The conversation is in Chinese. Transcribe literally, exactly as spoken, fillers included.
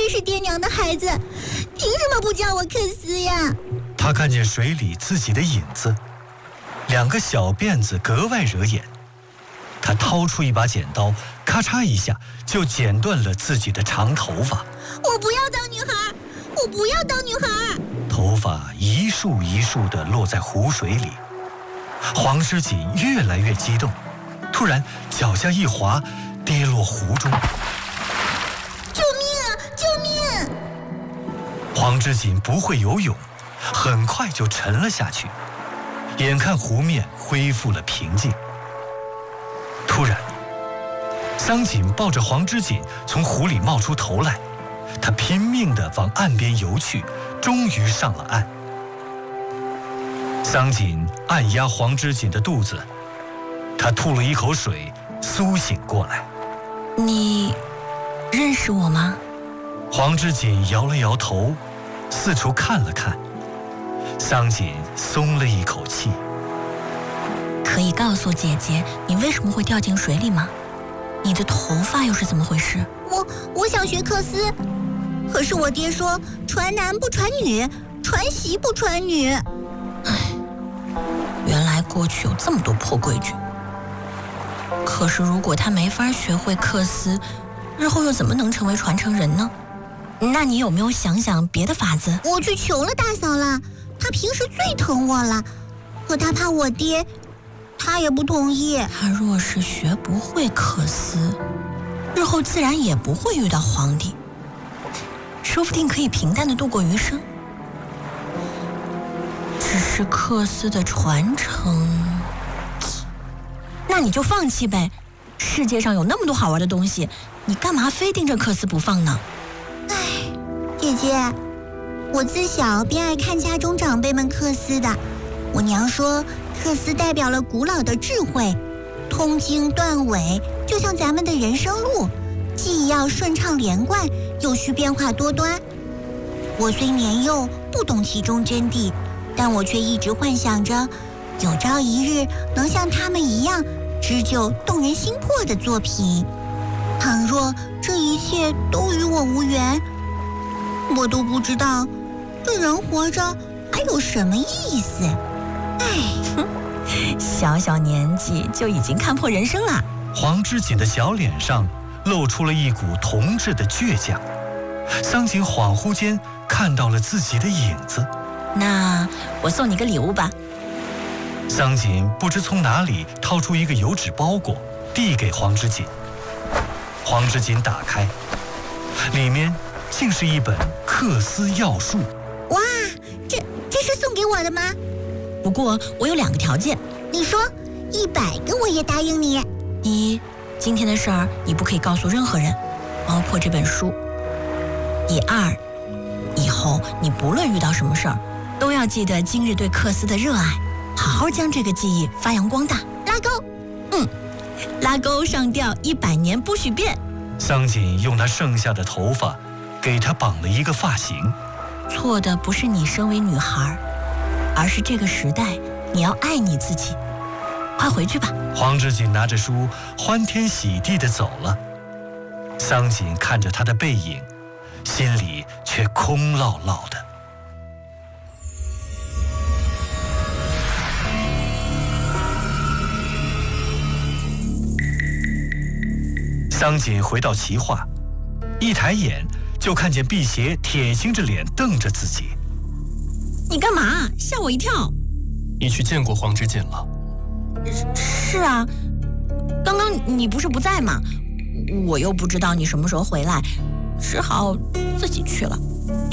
真是爹娘的孩子，凭什么不叫我克斯呀？ 他看见水里自己的影子，两个小辫子格外惹眼。他掏出一把剪刀，咔嚓一下就剪断了自己的长头发。 我不要当女孩，我不要当女孩。 头发一束一束地落在湖水里。黄之锦越来越激动，突然脚下一滑，跌落湖中。 救命啊！救命！ 黄之锦不会游泳，很快就沉了下去。眼看湖面恢复了平静，突然，桑锦抱着黄之锦从湖里冒出头来，他拼命地往岸边游去，终于上了岸。桑锦按压黄之锦的肚子，他吐了一口水，苏醒过来。 你认识我吗？ 黄之锦摇了摇头，四处看了看。桑锦松了一口气。 可以告诉姐姐你为什么会掉进水里吗？你的头发又是怎么回事？ 我我想学克斯，可是我爹说传男不传女，传媳不传女。 唉，原来过去有这么多破规矩。可是如果他没法学会克斯，日后又怎么能成为传承人呢？那你有没有想想别的法子？ 我去求了大嫂了，她平时最疼我了，可她怕我爹，她也不同意。 他若是学不会克斯，日后自然也不会遇到皇帝，说不定可以平淡地度过余生。只是克斯的传承，那你就放弃呗。世界上有那么多好玩的东西，你干嘛非盯着克斯不放呢？ 唉，姐姐，我自小便爱看家中长辈们克斯的。我娘说，克斯代表了古老的智慧，通经断纬，就像咱们的人生路，既要顺畅连贯，又需变化多端。我虽年幼，不懂其中真谛，但我却一直幻想着，有朝一日能像他们一样，织就动人心魄的作品。倘若这一切都与我无缘，我都不知道这人活着还有什么意思。唉， 小小年纪就已经看破人生了。 黄之锦的小脸上露出了一股童稚的倔强。桑锦恍惚间看到了自己的影子。 那我送你个礼物吧。 桑锦不知从哪里掏出一个油纸包裹，递给黄之锦。黄之锦打开，里面竟是一本克斯要术。 哇，这这是送给我的吗？ 不过我有两个条件。 你说，一百个我也答应你。 一，今天的事儿你不可以告诉任何人，包括这本书。第二，以后你不论遇到什么事儿，都要记得今日对克斯的热爱，好好将这个记忆发扬光大。 拉钩。 嗯，拉钩上吊一百年不许变。 桑锦用他剩下的头发给他绑了一个发型。 错的不是你身为女孩，而是这个时代你要爱你自己。快回去吧。 黄之锦拿着书欢天喜地地走了。桑锦看着他的背影，心里却空落落的。桑锦回到齐化，一抬眼就看见辟邪铁青着脸瞪着自己。 你干嘛？吓我一跳。 你去见过黄之锦了？ 是啊，刚刚你不是不在吗？我又不知道你什么时候回来，只好自己去了。